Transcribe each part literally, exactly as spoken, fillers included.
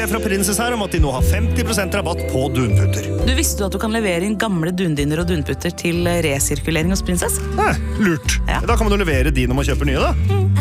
Fra Princess her om at de nå har femti prosent rabatt på dunputter. Du visste du at du kan levere inn gamle dundyner og dunputter til resirkulering hos Princess? Nei, lurt. Ja. Da kan man jo levere de når man kjøper nye, da.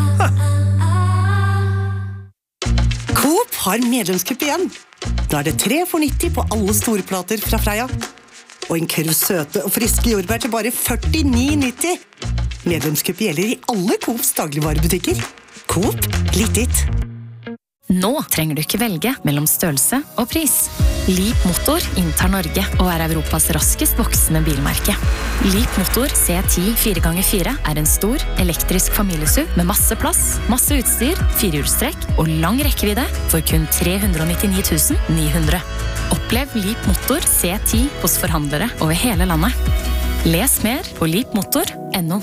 Coop har medlemskupp igjen. Nå er det tre for nitti på alle store plater fra Freia. Og en kurv søte og friske jordbær til bare førtini nitti. Medlemskupp gjelder i alle Coops dagligvarebutikker. Coop, litt ditt. Nå trenger du ikke velge mellom størrelse og pris. Leap Motor inntar Norge og er Europas raskest voksende bilmerke. Leap Motor C ti fire ganger fire er en stor, elektrisk familiesuv med masse plass, masse utstyr, firehjulstrekk og lang rekkevidde for kun tre hundre nittini tusen ni hundre. Opplev Leap Motor C ti hos forhandlere over hele landet. Les mer på leap motor punktum no.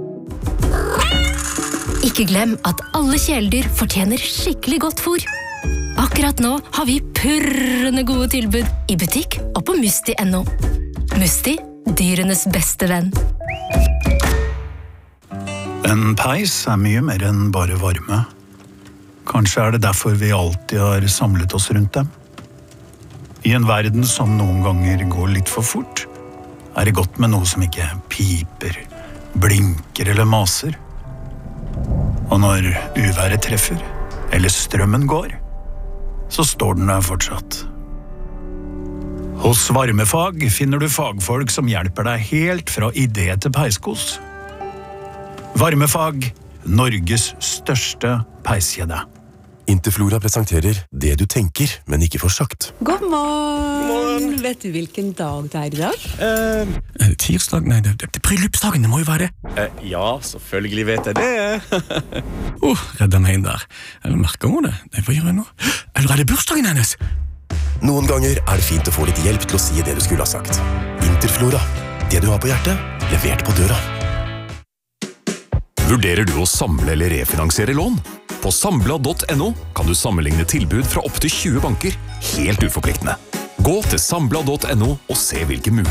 Ikke glem at alle kjæledyr fortjener skikkelig godt fôr. Akkurat nå har vi purrende gode tilbud i butikk og på Musti punktum no. Musti, dyrenes beste venn. En peis er mye mer enn bare varme. Kanskje er det derfor vi alltid har samlet oss rundt dem. I en verden som noen ganger går litt for fort, er det godt med noe som ikke piper, blinker eller maser. Og når uværet treffer, eller strømmen går, så står den der fortsatt. Hos Varmefag finner du fagfolk som hjelper deg helt fra idé til peiskos. Varmefag, Norges største peiskjede. Interflora presenterer det du tenker, men ikke får sagt. God morgen! Vet du hvilken dag det er i dag? Uh, tirsdag? Nei, det, det, det bryllupsdagen, det må jo være det. Uh, ja, selvfølgelig vet jeg det. Åh, oh, redder meg inn der. Eller merker hun det? Nei, hva gjør jeg nå? Eller er det bursdagen hennes? Noen ganger er det fint å få litt hjelp til å si det du skulle ha sagt. Interflora. Det du har på hjertet, levert på døra. Vurderer du å samle eller refinansiere lån? På Sambla punktum no kan du sammenligne tilbud fra opp til tjue banker, helt uforpliktende. Gå til Sambla punktum no og se hvilke muligheter